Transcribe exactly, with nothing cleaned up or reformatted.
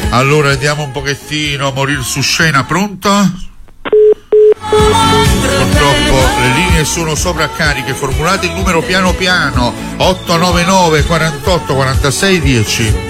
Allora andiamo un pochettino a morire su scena, pronto? Purtroppo le linee sono sovraccariche, formulate il numero piano piano otto nove nove quarantotto quarantasei dieci.